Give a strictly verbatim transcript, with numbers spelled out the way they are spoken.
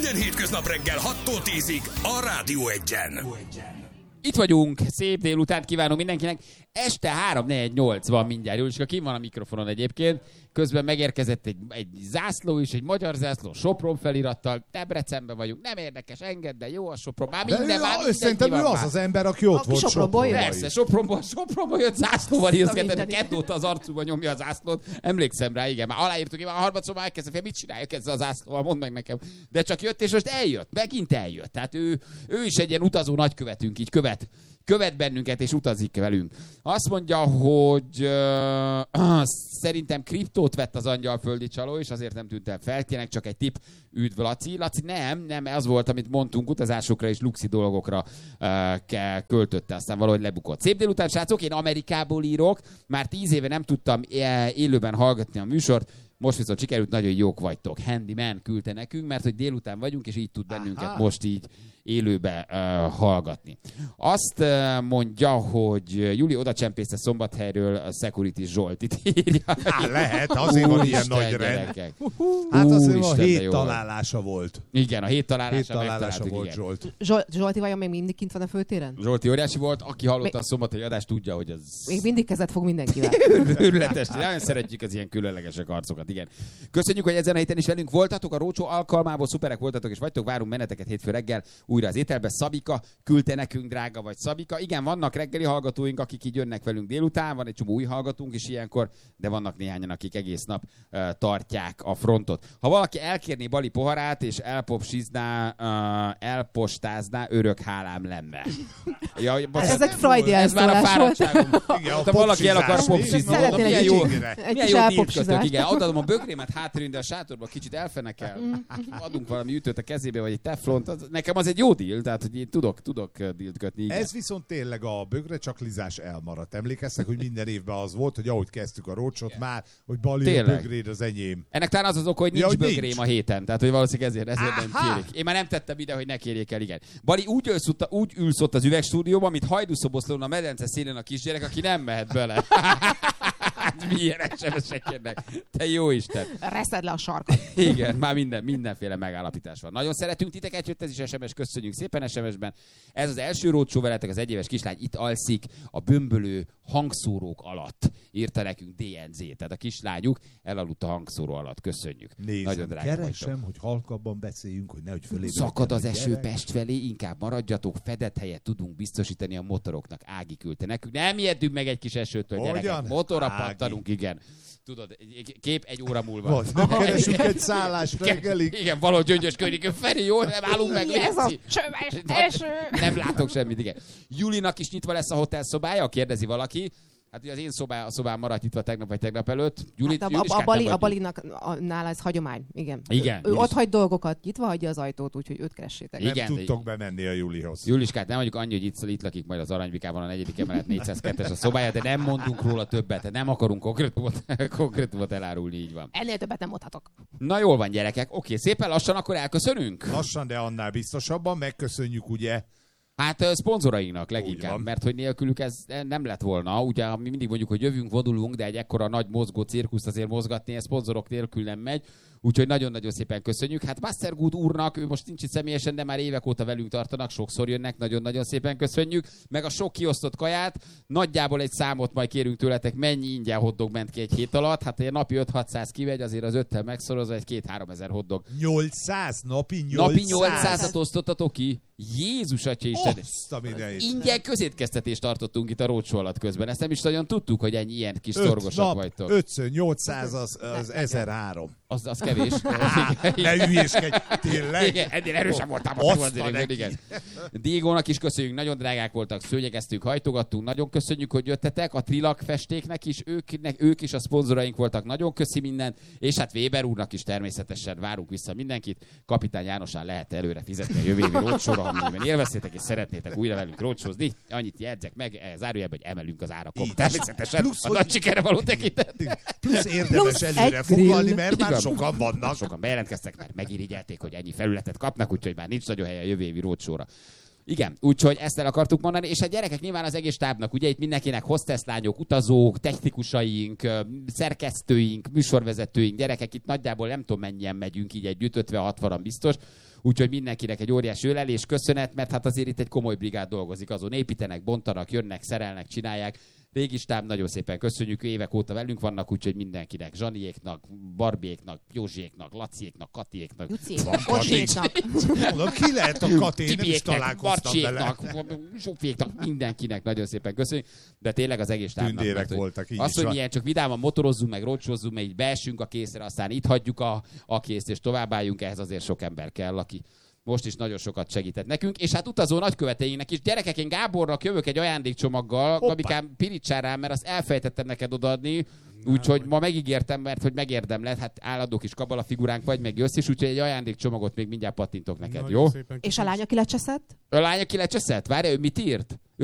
Minden hétköznap reggel hattól tízig a Rádió Egyen. Itt vagyunk, szép délután kívánom mindenkinek. Este három negyvennyolc van mindjárt. Juliska, kim van a mikrofonon egyébként. Közben megérkezett egy, egy zászló is, egy magyar zászló, Sopron felirattal. Debrecenben vagyunk, nem érdekes, engedd, de jó a Sopron. Már minden, de ő, már minden szerintem ő az az ember, aki ott volt Sopronban. Persze, Sopronból, Sopronból jött zászlóval írszgetett, kettőt az arcúba nyomja a zászlót. Emlékszem rá, igen, már aláírtuk, én már a harmadszor már elkezdtem, hogy mit csináljuk ezzel a zászlóval, mondd meg nekem. De csak jött, és most eljött, megint eljött. Tehát ő, ő is egy ilyen utazó nagykövetünk, így követ. Követ bennünket és utazik velünk. Azt mondja, hogy uh, szerintem kriptót vett az angyalföldi csaló, és azért nem tűnt el fel. Tényleg csak egy tipp. Üdv, Laci. Laci, nem, nem, az volt, amit mondtunk, utazásokra és luxi dolgokra uh, kell, költötte, aztán valahogy lebukott. Szép délután, srácok, én Amerikából írok. Már tíz éve nem tudtam élőben hallgatni a műsort. Most viszont sikerült, nagyon jók vagytok. Handyman küldte nekünk, mert hogy délután vagyunk, és így tud bennünket Aha. most így élőbe uh, hallgatni. Azt uh, mondja, hogy Juli oda csempészte Szombathelyről a Security Zsoltit írja. Há, lehet, azért van ilyen nagy rend. Hát azért a hét találása volt. Igen, a hét találása, hét találása volt igen. Zsolt. Zsolt. Zsolti vajon még mindig kint van a főtéren? Zsolti óriási volt, aki hallotta még... a szombathelyi adást, tudja, hogy ez... Még mindig kezet fog mindenkivel. Őrületes, nagyon szeretjük az ilyen különlegesek arcokat, igen. Köszönjük, hogy ezen a héten is velünk voltatok, a Rócsó alkalmából szuperek voltatok, és vagytok, várunk meneteket hétfő reggel újra az ételbe. Szabika küldte nekünk, drága vagy Szabika. Igen, vannak reggeli hallgatóink, akik így jönnek velünk délután, van egy csomó új hallgatónk is ilyenkor, de vannak néhányan, akik egész nap uh, tartják a frontot. Ha valaki elkérné Bali poharát, és elpopsizná, uh, elpostázná, örök hálám lenne. Ja, ez egy freudi ez már a fáradtságom. Igen, ha valaki el akar popsizni, mondom, milyen jó, milyen jó dílt. Igen, adom a bögrémet hátrén, de a sátorban kicsit elfenekel. Adunk valami ütőt a kezébe, vagy egy teflont. Az, nekem az egy jó díl, tehát hogy én tudok, tudok dílt kötni. Igen. Ez viszont tényleg a bögrecsaklizzás elmaradt. Emlékeztek, hogy minden évben az volt, hogy ahogy kezdtük a rócsot, igen. már, hogy Bali a bögréd az enyém. Ennek talán az az oka, hogy nincs ja, hogy bögrém nincs. A héten. Tehát, hogy valószínűleg ezért, ezért nem kérik. Én már nem tettem ide, hogy ne kérjék el, igen. Bali úgy ülsz, úgy ülsz ott az üvegstúdióban, mint Hajdúszoboszlón a medence szélén a kisgyerek, aki nem mehet bele. Milyen es em es-ek jönnek. Te jó Isten. Reszed le a sarkat. Igen, már minden, mindenféle megállapítás van. Nagyon szeretünk titeket, jött ez is es em es, köszönjük szépen es em es-ben. Ez az első rócsó veletek, az egyéves kislány itt alszik a bömbölő hangszórók alatt. Írta nekünk dé en zé, tehát a kislányuk elaludt a hangszóró alatt. Köszönjük. Nézem, nagyon drága keresem, vagytok. Hogy halkabban beszéljünk, hogy nehogy fölé. Szakad az eső gyerek. Pest felé, inkább maradjatok, fedett helyet tudunk biztosítani a motoroknak. Ági küldte nekünk. Nem ijedünk meg egy kis esőtől, gyerekek. Motorra pattanunk, igen. Tudod, kép egy óra múlva. Most, nem keresünk egy szállást reggelig. Igen, valahogy Gyöngyös környékén. Feri, jó, nem állunk meg. Ez a csöves eső. Nem látok semmit, igen. Julinak is nyitva lesz a hotel szobája, kérdezi valaki. Hát ugye az én szobá, a szobám maradt nyitva tegnap vagy tegnap előtt. Juli, hát a, a, a, Bali, a Balinak a, nála ez hagyomány, igen. Igen. Ő, ő ott hagy dolgokat, nyitva hagyja az ajtót, úgyhogy őt keressétek. Nem igen, tudtok bemenni a Julihoz. Juliskát nem mondjuk annyi, hogy itt, itt lakik majd az Aranyvikában a negyedik emelet négyszázkettes a szobája, de nem mondunk róla többet, nem akarunk konkrétumot, konkrétumot elárulni, így van. Ennél többet nem mondhatok. Na jól van, gyerekek, oké, szépen lassan akkor elköszönünk. Lassan, de annál biztosabban megköszönjük, ugye. Hát szponzorainknak leginkább, mert hogy nélkülük ez nem lett volna. Ugye mi mindig mondjuk, hogy jövünk, vodulunk, de egy ekkora nagy mozgó cirkuszt azért mozgatni, ez szponzorok nélkül nem megy. Úgyhogy nagyon-nagyon szépen köszönjük. Hát Mastergood úrnak, ő most nincs itt személyesen, de már évek óta velünk tartanak, sokszor jönnek, nagyon-nagyon szépen köszönjük. Meg a sok kiosztott kaját, nagyjából egy számot majd kérünk tőletek, mennyi ingyen hotdog ment ki egy hét alatt. Hát egy napi öt-hatszáz kivegy, azért az öttel megszorozva egy két-három ezer hotdog. nyolcszáz napi nyolcszáz? Napi nyolcszázat osztottatok ki. Jézus atya Isten! Ingyen közétkeztetést tartottunk itt a rócsó alatt közben. Ezt nem is nagyon tudtuk, hogy ennyi ilyen kis szorgosak vagytok. ötször nyolcszáz az, az ezerhárom. Az, az kevés. Ne ügyéskedj, tényleg. Igen, ennél erősen voltam a túlzérében, igen. Diégónak is köszönjük, nagyon drágák voltak, szőnyegeztünk, hajtogattunk, nagyon köszönjük, hogy jöttetek. A Trilak festéknek is, ők, ők is a szponzoraink voltak, nagyon köszi mindent. És hát Weber úrnak is természetesen várunk vissza mindenkit. Kapitány Jánosán lehet előre fizetni a jövő évi rócsóra, amennyiben élveztétek és szeretnétek újra velünk rócsózni. Annyit jegyzek meg, zárójelben, hogy emelünk az árakon. Természetesen plusz, a nagy sikerre való tekintet. Plusz érdemes előre foglalni, mert már sokan vannak. Sokan bejelentkeztek, mert megirigyelték, hogy ennyi felületet kapnak, úgyhogy már nincs nagyon hely a jövő évi rócsóra. Igen, úgyhogy ezt el akartuk mondani, és a gyerekek nyilván az egész stábnak, ugye itt mindenkinek hostesslányok, utazók, technikusaink, szerkesztőink, műsorvezetőink, gyerekek, itt nagyjából nem tudom mennyien megyünk így együtt, ötven-hatvanan biztos, úgyhogy mindenkinek egy óriási ölelés, köszönet, mert hát azért itt egy komoly brigád dolgozik azon, építenek, bontanak, jönnek, szerelnek, csinálják. Régi stáb, nagyon szépen köszönjük, évek óta velünk vannak, úgyhogy mindenkinek, Zsaniéknak, Barbiéknak, Józsiéknak, Laciéknak, Katiéknak. Juciéknak, Kocsiéknak. Ki lehet a Kati? Én nem is találkoztam vele. Zsófiéknak, mindenkinek nagyon szépen köszönjük, de tényleg az egész stábnak. Tündérek voltak, így az, is hogy van. milyen csak vidáman motorozzunk, meg rocsózzunk, meg így beessünk a készre, aztán itt hagyjuk a, a készt, és továbbálljunk, ehhez azért sok ember kell, aki most is nagyon sokat segített nekünk, és hát utazó nagyköveteinknek is. Gyerekek, én Gábornak jövök egy ajándékcsomaggal, Gabikám, pirítsál rá, mert azt elfejtettem neked odaadni, úgyhogy ma megígértem, mert hogy megérdemled, hát állandó kis kabala figuránk vagy, meg jössz is, úgyhogy egy ajándékcsomagot még mindjárt pattintok neked, Nagyon jó? szépen És a lány, aki lecseszett? A lány, aki lecseszett? Várj, ő mit írt?